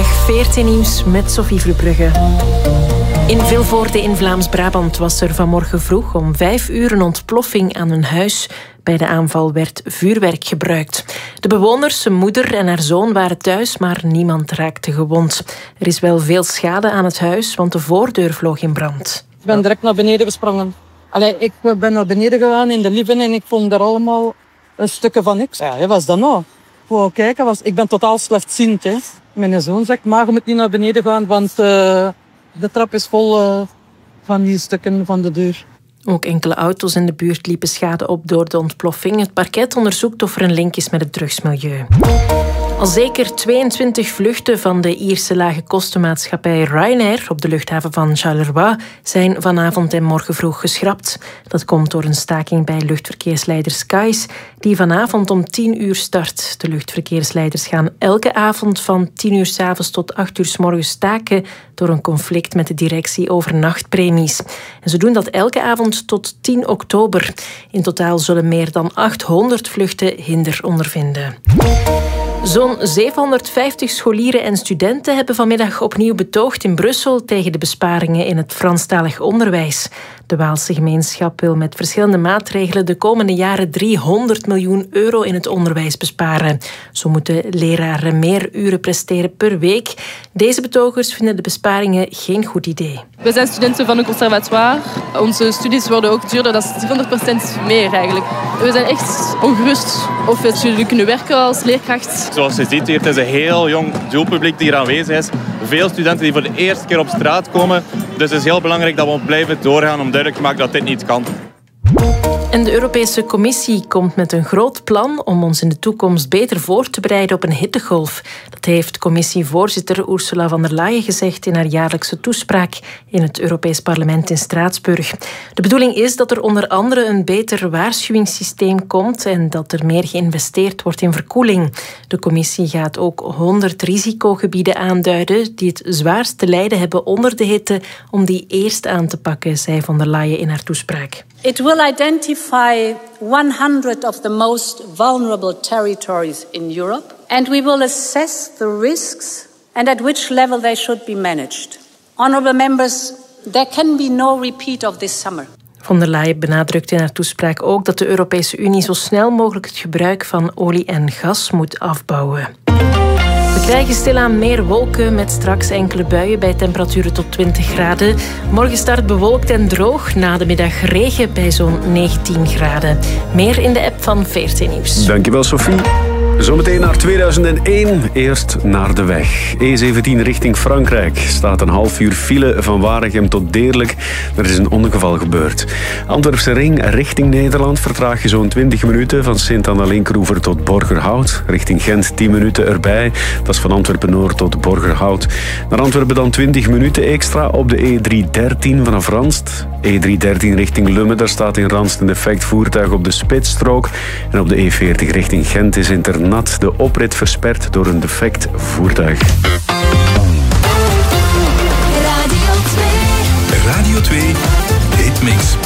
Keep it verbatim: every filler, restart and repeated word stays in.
Goedemiddag, veertien nieuws met Sophie Verbrugge. In Vilvoorde in Vlaams-Brabant was er vanmorgen vroeg om vijf uur een ontploffing aan een huis. Bij de aanval werd vuurwerk gebruikt. De bewoners, zijn moeder en haar zoon waren thuis, maar niemand raakte gewond. Er is wel veel schade aan het huis, want de voordeur vloog in brand. Ik ben direct naar beneden gesprongen. Allee, ik ben naar beneden gegaan in de living en ik vond er allemaal een stukken van niks. Ja, wat is dat nou? Wou kijken, was, ik ben totaal slechtziend. Hè. Mijn zoon zegt, maar je moet niet naar beneden gaan, want uh, de trap is vol uh, van die stukken van de deur. Ook enkele auto's in de buurt liepen schade op door de ontploffing. Het parket onderzoekt of er een link is met het drugsmilieu. Al zeker tweeëntwintig vluchten van de Ierse lagekostenmaatschappij Ryanair op de luchthaven van Charleroi zijn vanavond en morgen vroeg geschrapt. Dat komt door een staking bij luchtverkeersleider Skies, die vanavond om tien uur start. De luchtverkeersleiders gaan elke avond van tien uur 's avonds tot acht uur 's morgens staken door een conflict met de directie over nachtpremies. En ze doen dat elke avond tot tien oktober. In totaal zullen meer dan achthonderd vluchten hinder ondervinden. Zo'n zevenhonderdvijftig scholieren en studenten hebben vanmiddag opnieuw betoogd in Brussel tegen de besparingen in het Franstalig onderwijs. De Waalse gemeenschap wil met verschillende maatregelen de komende jaren driehonderd miljoen euro in het onderwijs besparen. Zo moeten leraren meer uren presteren per week. Deze betogers vinden de besparingen geen goed idee. We zijn studenten van een conservatoire. Onze studies worden ook duurder, dat is honderd procent meer eigenlijk. We zijn echt ongerust of we zullen kunnen werken als leerkracht. Zoals je ziet, hier, het is een heel jong doelpubliek die hier aanwezig is. Veel studenten die voor de eerste keer op straat komen. Dus het is heel belangrijk dat we blijven doorgaan om duidelijk te maken dat dit niet kan. En de Europese Commissie komt met een groot plan om ons in de toekomst beter voor te bereiden op een hittegolf. Dat heeft commissievoorzitter Ursula von der Leyen gezegd in haar jaarlijkse toespraak in het Europees Parlement in Straatsburg. De bedoeling is dat er onder andere een beter waarschuwingssysteem komt en dat er meer geïnvesteerd wordt in verkoeling. De Commissie gaat ook honderd risicogebieden aanduiden die het zwaarst te lijden hebben onder de hitte, om die eerst aan te pakken, zei von der Leyen in haar toespraak. It will identify one hundred of the most vulnerable territories in Europe, and we will assess the risks and at which level they should be managed. Honourable members, there can be no repeat of this summer. Von der Leyen benadrukte in haar toespraak ook dat de Europese Unie zo snel mogelijk het gebruik van olie en gas moet afbouwen. We krijgen stilaan meer wolken met straks enkele buien bij temperaturen tot twintig graden. Morgen start bewolkt en droog. Na de middag regen bij zo'n negentien graden. Meer in de app van veertien nieuws. Dankjewel, Sophie. Zometeen naar tweeduizend één. Eerst naar de weg. E zeventien richting Frankrijk. Staat een half uur file van Waregem tot Deerlijk. Er is een ongeval gebeurd. Antwerpse ring richting Nederland vertraag je zo'n twintig minuten. Van Sint-Anna-Linkeroever tot Borgerhout. Richting Gent tien minuten erbij. Dat is van Antwerpen-Noord tot Borgerhout. Naar Antwerpen dan twintig minuten extra op de E driehonderddertien vanaf Ranst. E driehonderddertien richting Lummen. Daar staat in Ranst een defect voertuig op de spitsstrook. En op de E veertig richting Gent is internaat de oprit versperd door een defect voertuig. Radio twee. Radio twee. Hitmix.